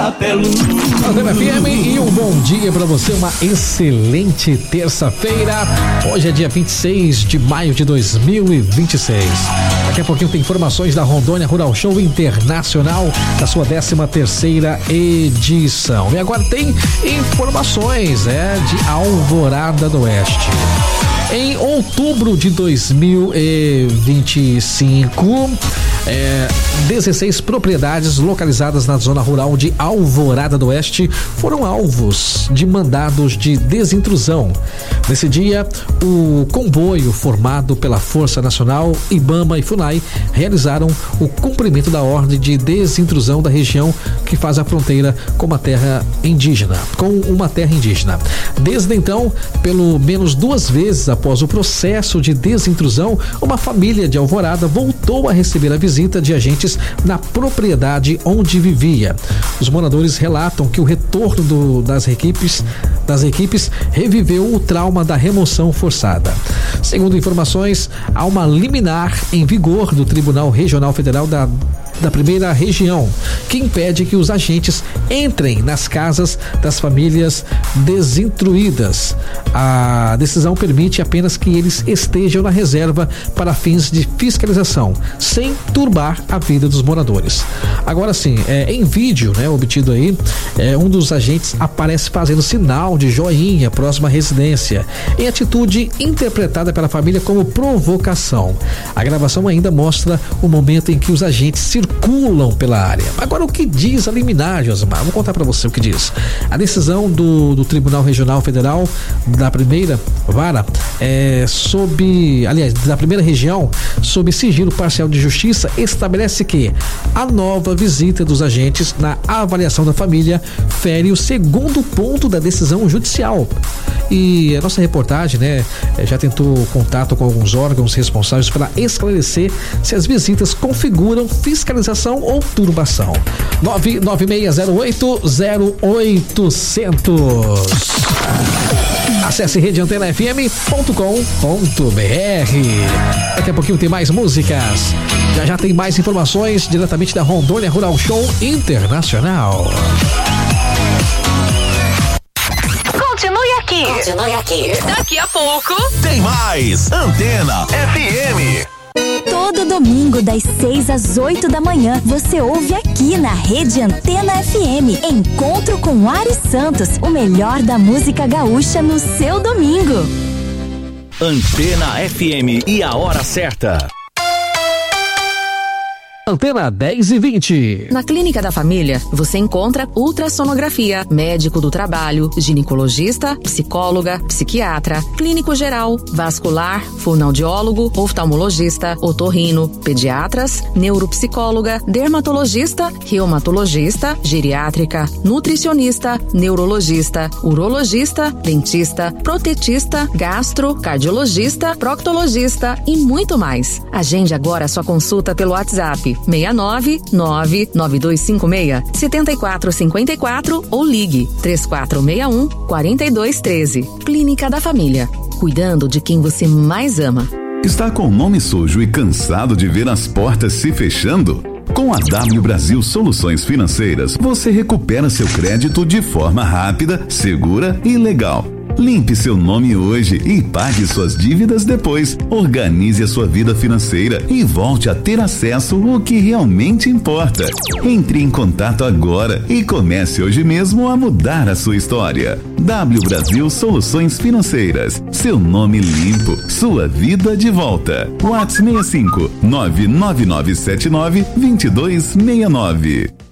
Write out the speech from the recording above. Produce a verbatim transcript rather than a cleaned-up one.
Martelo. Antena F M e um bom dia pra você, uma excelente terça-feira. Hoje é dia vinte e seis de maio de dois mil e vinte e seis. Daqui a pouquinho tem informações da Rondônia Rural Show Internacional, da sua décima terceira edição. E agora tem informações é, de Alvorada do Oeste. Em outubro de dois mil e vinte e cinco, é, dezesseis propriedades localizadas na zona rural de Alvorada do Oeste foram alvos de mandados de desintrusão. Nesse dia, o comboio formado pela Força Nacional, IBAMA e FUNAI realizaram o cumprimento da ordem de desintrusão da região que faz a fronteira com uma terra indígena, com uma terra indígena. Desde então, pelo menos duas vezes após o processo de desintrusão, uma família de Alvorada voltou a receber a visita de agentes na propriedade onde vivia. Os moradores relatam que o retorno do, das equipes, das equipes reviveu o trauma da remoção forçada. Segundo informações, há uma liminar em vigor do Tribunal Regional Federal da da primeira região, que impede que os agentes entrem nas casas das famílias desintruídas. A decisão permite apenas que eles estejam na reserva para fins de fiscalização, sem turbar a vida dos moradores. Agora sim, é, em vídeo, né, obtido aí, é, um dos agentes aparece fazendo sinal de joinha próximo à residência, em atitude interpretada pela família como provocação. A gravação ainda mostra o momento em que os agentes circulam circulam pela área. Agora, o que diz a liminar, Josimar? Vou contar para você o que diz. A decisão do, do Tribunal Regional Federal da primeira vara é, sob, aliás, da primeira região, sob sigilo parcial de justiça, estabelece que a nova visita dos agentes na avaliação da família fere o segundo ponto da decisão judicial. E a nossa reportagem, né, já tentou contato com alguns órgãos responsáveis para esclarecer se as visitas configuram fiscalização ou turbação. nove nove seis zero oito zero oitocentos. Acesse rede antena f m ponto com ponto b r. Daqui a pouquinho tem mais músicas. Já já tem mais informações diretamente da Rondônia Rural Show Internacional. Continue aqui. Continue aqui. Daqui a pouco tem mais Antena F M. Todo domingo, das seis às oito da manhã, você ouve aqui na Rede Antena F M. Encontro com Ari Santos, o melhor da música gaúcha no seu domingo. Antena F M e a hora certa. Antena dez e vinte. Na Clínica da Família, você encontra ultrassonografia, médico do trabalho, ginecologista, psicóloga, psiquiatra, clínico geral, vascular, fonoaudiólogo, oftalmologista, otorrino, pediatras, neuropsicóloga, dermatologista, reumatologista, geriátrica, nutricionista, neurologista, urologista, dentista, protetista, gastro, cardiologista, proctologista e muito mais. Agende agora sua consulta pelo WhatsApp seis nove nove nove dois cinco seis sete quatro cinco quatro ou ligue três quatro seis um quatro dois um três. Clínica da Família, cuidando de quem você mais ama. Está com o nome sujo e cansado de ver as portas se fechando? Com a W Brasil Soluções Financeiras, você recupera seu crédito de forma rápida, segura e legal. Limpe seu nome hoje e pague suas dívidas depois. Organize a sua vida financeira e volte a ter acesso ao que realmente importa. Entre em contato agora e comece hoje mesmo a mudar a sua história. W Brasil Soluções Financeiras. Seu nome limpo, sua vida de volta. WhatsApp seis cinco nove nove nove sete nove dois dois seis nove.